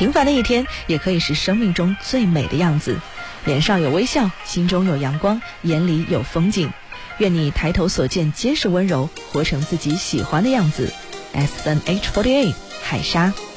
平凡的一天也可以是生命中最美的样子。脸上有微笑，心中有阳光，眼里有风景。愿你抬头所见皆是温柔，活成自己喜欢的样子。S&H48 海沙。